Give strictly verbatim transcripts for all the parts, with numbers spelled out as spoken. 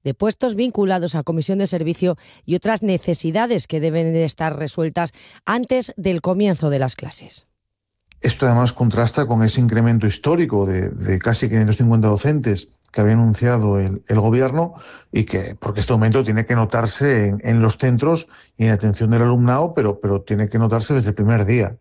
de puestos vinculados a comisión de servicio y otras necesidades que deben de estar resueltas antes del comienzo de las clases. Esto además contrasta con ese incremento histórico de, de casi quinientos cincuenta docentes que había anunciado el, el Gobierno y que, porque este aumento tiene que notarse en, en los centros y en la atención del alumnado, pero, pero tiene que notarse desde el primer día.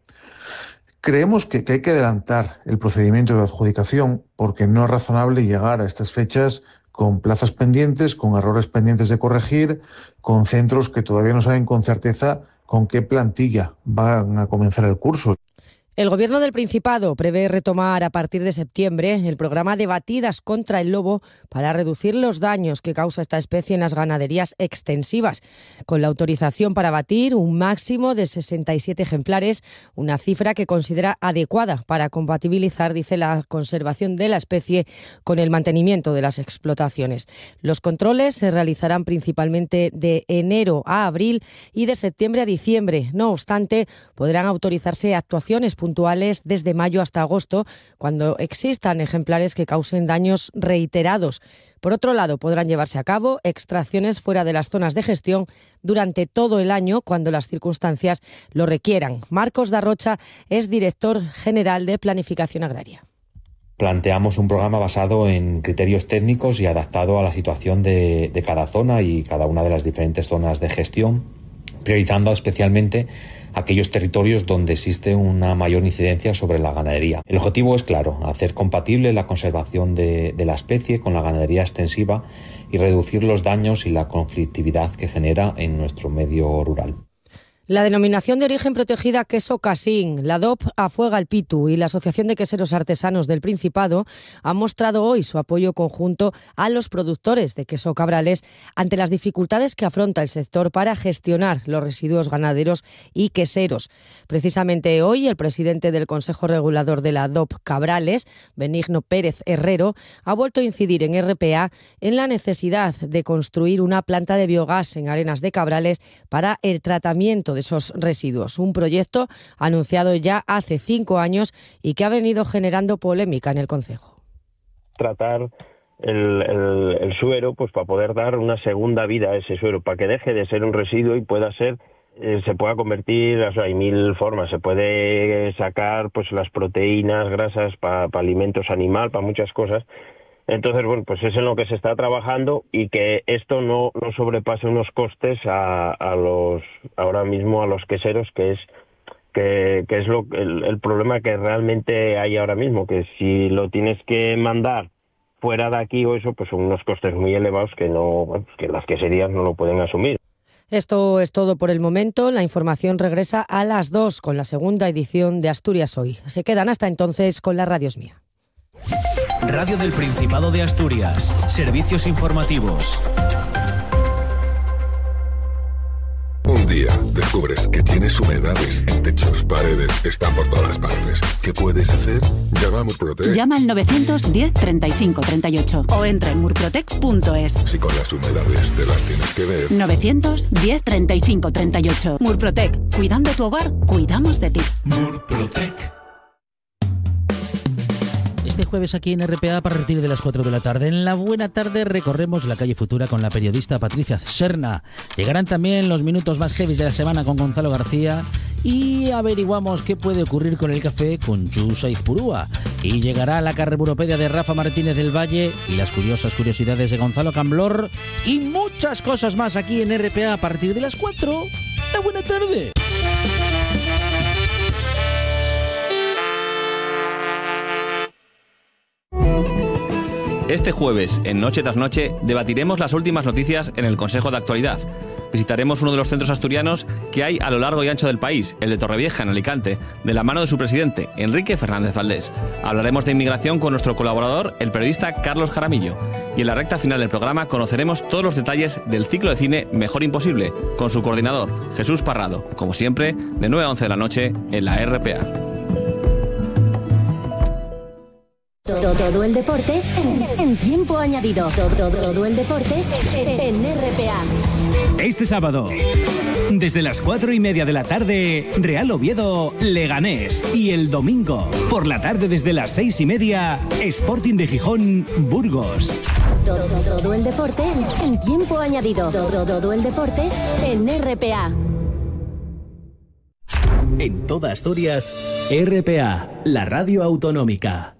Creemos que, que hay que adelantar el procedimiento de adjudicación porque no es razonable llegar a estas fechas con plazas pendientes, con errores pendientes de corregir, con centros que todavía no saben con certeza con qué plantilla van a comenzar el curso. El Gobierno del Principado prevé retomar a partir de septiembre el programa de batidas contra el lobo para reducir los daños que causa esta especie en las ganaderías extensivas, con la autorización para batir un máximo de sesenta y siete ejemplares, una cifra que considera adecuada para compatibilizar, dice, la conservación de la especie con el mantenimiento de las explotaciones. Los controles se realizarán principalmente de enero a abril y de septiembre a diciembre. No obstante, podrán autorizarse actuaciones puntuales desde mayo hasta agosto, cuando existan ejemplares que causen daños reiterados. Por otro lado, podrán llevarse a cabo extracciones fuera de las zonas de gestión durante todo el año, cuando las circunstancias lo requieran. Marcos Darrocha es director general de Planificación Agraria. Planteamos un programa basado en criterios técnicos y adaptado a la situación de, de cada zona y cada una de las diferentes zonas de gestión, priorizando especialmente aquellos territorios donde existe una mayor incidencia sobre la ganadería. El objetivo es claro, hacer compatible la conservación de, de la especie con la ganadería extensiva y reducir los daños y la conflictividad que genera en nuestro medio rural. La denominación de origen protegida Queso Casín, la D O P Afuega el Pitu y la Asociación de Queseros Artesanos del Principado han mostrado hoy su apoyo conjunto a los productores de queso cabrales ante las dificultades que afronta el sector para gestionar los residuos ganaderos y queseros. Precisamente hoy el presidente del Consejo Regulador de la D O P Cabrales, Benigno Pérez Herrero, ha vuelto a incidir en R P A en la necesidad de construir una planta de biogás en Arenas de Cabrales para el tratamiento de esos residuos. Un proyecto anunciado ya hace cinco años y que ha venido generando polémica en el concejo. Tratar el, el, el suero pues para poder dar una segunda vida a ese suero, para que deje de ser un residuo y pueda ser, eh, se pueda convertir, o sea, hay mil formas, se puede sacar pues las proteínas, grasas para pa alimentos animal, para muchas cosas. Entonces, bueno, pues es en lo que se está trabajando y que esto no, no sobrepase unos costes a, a los, ahora mismo a los queseros, que es que, que es lo el, el problema que realmente hay ahora mismo, que si lo tienes que mandar fuera de aquí o eso, pues son unos costes muy elevados que no, bueno, que las queserías no lo pueden asumir. Esto es todo por el momento. La información regresa a las dos con la segunda edición de Asturias Hoy. Se quedan hasta entonces con la Radio Es Mía. Radio del Principado de Asturias. Servicios informativos. Un día descubres que tienes humedades en techos, paredes, están por todas partes. ¿Qué puedes hacer? Llama a Murprotec. Llama al novecientos diez treinta y cinco treinta y ocho o entra en murprotec punto es. Si con las humedades te las tienes que ver. novecientos diez treinta y cinco treinta y ocho. Murprotec. Cuidando tu hogar, cuidamos de ti. Murprotec. Este jueves aquí en R P A, a partir de las cuatro de la tarde, en la Buena Tarde, recorremos la calle Futura con la periodista Patricia Serna. Llegarán también los minutos más heavy de la semana con Gonzalo García y averiguamos qué puede ocurrir con el café con Chus Saizpurúa. Y llegará la carburopedia de Rafa Martínez del Valle y las curiosas curiosidades de Gonzalo Camblor y muchas cosas más aquí en R P A a partir de las cuatro. ¡La Buena Tarde! Este jueves, en Noche tras Noche, debatiremos las últimas noticias en el Consejo de Actualidad. Visitaremos uno de los centros asturianos que hay a lo largo y ancho del país, el de Torrevieja, en Alicante, de la mano de su presidente, Enrique Fernández Valdés. Hablaremos de inmigración con nuestro colaborador, el periodista Carlos Jaramillo. Y en la recta final del programa conoceremos todos los detalles del ciclo de cine Mejor Imposible, con su coordinador, Jesús Parrado, como siempre, de nueve a once de la noche, en la R P A. Todo, todo el deporte en, en tiempo añadido. Todo, todo, todo el deporte en R P A. Este sábado, desde las cuatro y media de la tarde, Real Oviedo, Leganés. Y el domingo, por la tarde desde las seis y media, Sporting de Gijón, Burgos. Todo, todo el deporte en tiempo añadido. Todo, todo el deporte en R P A. En toda Asturias, R P A, la radio autonómica.